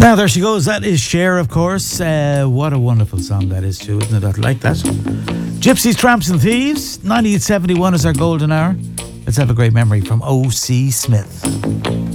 Now, there she goes. That is Cher, of course. What a wonderful song that is, too, isn't it? I like that. Gypsies, Tramps and Thieves. 1971 is our golden hour. Let's have a great memory from O.C. Smith.